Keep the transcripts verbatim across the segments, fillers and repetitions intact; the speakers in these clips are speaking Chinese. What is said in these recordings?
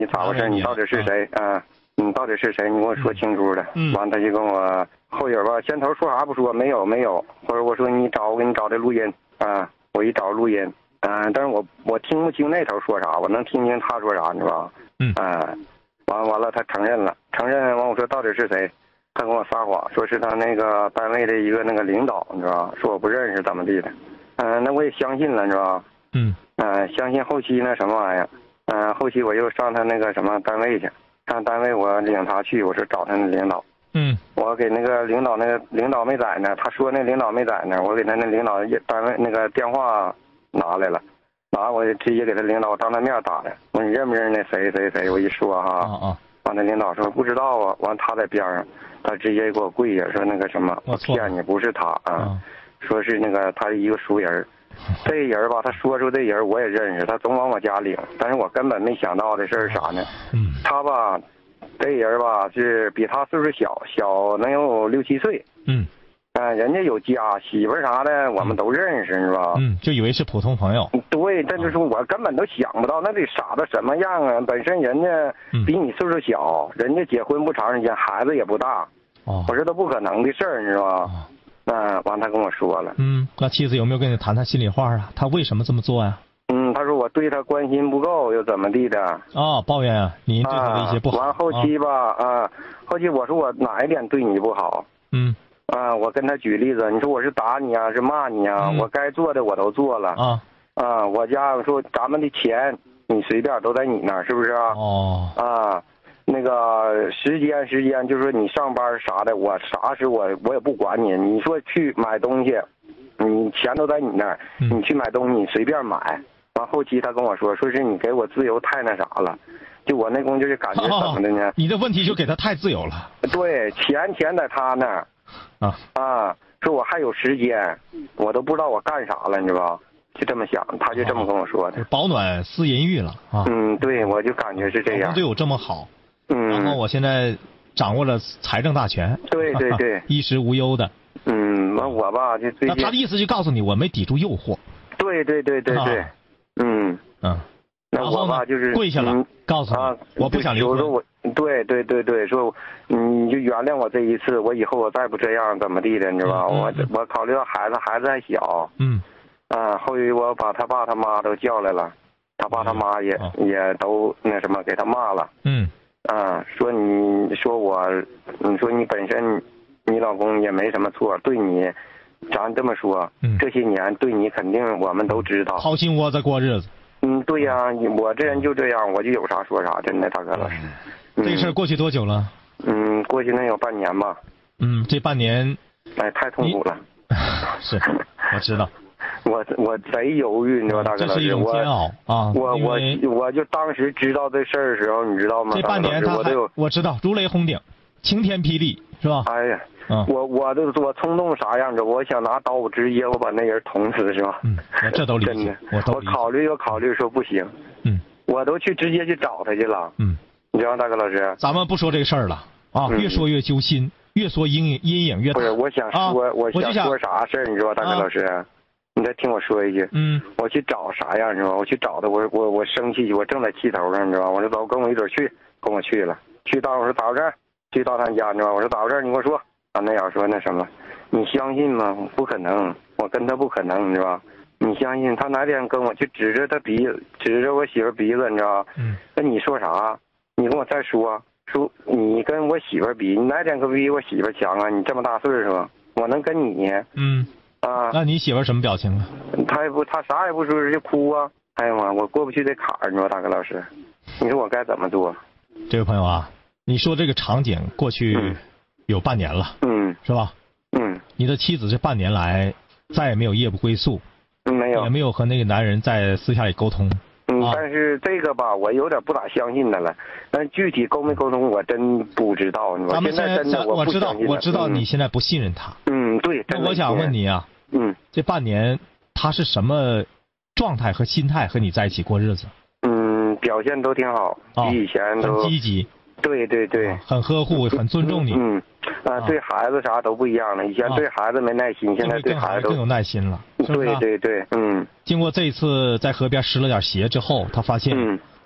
你咋回事？你到底是谁？啊，你到底是谁？你跟我说清楚了。 嗯。 完，他就跟我后影吧，先头说啥不说，没有没有，或者我说你找我给你找这录音啊，我一找录音，嗯、呃，但是我我听不清那头说啥，我能听清他说啥，你知道吧？ 嗯。 啊、呃，完完了，他承认了，承认完我说到底是谁？他跟我撒谎，说是他那个单位的一个那个领导，你知道吧？说我不认识怎么地的，嗯、呃，那我也相信了，你知道吧？ 嗯。 嗯、呃，相信后期那什么玩意儿，嗯、呃，后期我又上他那个什么单位去，上单位我领他去，我说找他那领导。 嗯， 我给那个领导，那个领导没在呢，他说那领导没在呢，我给他那领导单位那个电话拿来了，拿我就直接给他领导当他面打的，我说你认不认识那谁谁谁？我一说哈， 啊啊， 完那领导说不知道啊，完他在边上，他直接给我跪下说那个什么，我骗你不是他啊，啊说是那个他一个熟人，这人吧，他说出这人我也认识，他总往我家领，但是我根本没想到的事是啥呢？ 嗯， 他吧。这人吧是比他岁数小，小能有六七岁。 嗯， 啊、呃，人家有家，媳妇啥的我们都认识，是吧？ 嗯，就以为是普通朋友。 对，这就是我根本都想不到，那得傻到什么样啊！本身人家比你岁数小，嗯、人家结婚不长时间，孩子也不大。 哦， 我说都不可能的事儿，你知道吧？嗯、哦，完、呃、他跟我说了。 嗯，那妻子有没有跟你谈谈心里话啊？他为什么这么做呀、啊？ 嗯，他说我对他关心不够，又怎么地的？ 哦，抱怨啊，你对他的一些不好。 完、啊、后期吧，啊，后期我说我哪一点对你不好？ 嗯， 啊，我跟他举例子，你说我是打你啊，是骂你啊？嗯、我该做的我都做了。 啊， 啊，我家我说咱们的钱你随便都在你那儿，是不是啊？ 哦。 啊，那个时间时间就是说你上班啥的，我啥时我我也不管你。你说去买东西，你钱都在你那儿， 嗯、 你去买东西你随便买。完后期他跟我说，说是你给我自由太那啥了，就我那功就是感觉怎么的呢？ 哦、你的问题就给他太自由了。 对，钱钱在他那儿， 啊啊，说我还有时间，我都不知道我干啥了，你知道吧？就这么想，他就这么跟我说的。 保暖思淫欲了啊。 嗯，对，我就感觉是这样。 对我这么好， 嗯， 然后我现在掌握了财政大权。 对对对， 衣食无忧的。 嗯，那我吧就最近。 那他的意思就告诉你，我没抵住诱惑。 对对对对对。啊嗯嗯， 那我吧就是跪下了，嗯、告诉你、啊，我不想离婚。 说我对对对对，说你就原谅我这一次，我以后我再不这样怎么地的，你知道吧？嗯嗯、我我考虑到孩子，孩子还小。 嗯。 啊，后续我把他爸他妈都叫来了，他爸他妈也、嗯、也都那什么给他骂了。 嗯。 啊，说你说我，你说你本身你老公也没什么错，对你。咱这么说， 嗯、 这些年对你肯定我们都知道， 掏心窝子过日子。 嗯，对呀、啊，我这人就这样，我就有啥说啥，真的，大哥老师。 嗯、这事儿过去多久了？ 嗯，过去能有半年吧。 嗯，这半年， 哎，太痛苦了。 是，我知道。 我我贼犹豫，你知道，大哥老师， 这是一种煎熬啊！ 我我我就当时知道这事儿的时候，你知道吗？ 这半年他我都有， 我知道，如雷轰顶，晴天霹雳，是吧？ 哎呀。 嗯、 我我都我冲动啥样子？我想拿刀，我直接我把那人捅死，是吧？ 嗯，我这都理解。 真的， 我都我考虑又考虑，说不行。 嗯， 我都去直接去找他去了。 嗯， 你知道，大哥老师， 咱们不说这个事儿了啊， 嗯、 越说越揪心，越说阴影阴影越大。 不是，我想说， 啊、 我想说啥事儿？你知道，大哥老师，啊、你再听我说一句。 嗯， 我去找啥样？你知道吗？我去找他，我我我生气，我正在气头上，你知道吗？我说走，跟我一准去，跟我去了。去到我说咋回事？去到他家，你知道吗？我说咋回事？你跟我说。啊，那要说那什么，你相信吗？不可能，我跟他不可能，你知道吧？你相信他哪天跟我去指着他鼻子，指着我媳妇鼻子，你知道吧？ 嗯。 那你说啥？你跟我再说说，你跟我媳妇比，你哪点可比我媳妇强啊？你这么大岁数，我能跟你？ 嗯。 啊。 那你媳妇什么表情啊？ 他也不，他啥也不说，就哭啊！哎呀妈，我过不去这坎儿，你说大哥老师，你说我该怎么做？ 这位朋友啊，你说这个场景过去。嗯有半年了， 嗯， 是吧？ 嗯， 你的妻子这半年来再也没有夜不归宿， 没有， 也没有和那个男人在私下里沟通。 嗯， 啊、 但是这个吧，我有点不咋相信的了。但具体沟没沟通，我真不知道。 咱们现在真的我知道，我知道嗯、 你现在不信任他。 嗯，对。 那我想问你啊， 嗯， 这半年他是什么状态和心态和你在一起过日子？ 嗯，表现都挺好， 哦、 比以前都很积极。 对对对、 啊，很呵护，很尊重你。 嗯，啊，对孩子啥都不一样了。以前对孩子没耐心，啊、现在对孩子更有耐心了。是不是对对对，嗯。 经过这一次在河边湿了点鞋之后，他发现， 嗯，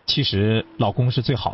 其实老公是最好的。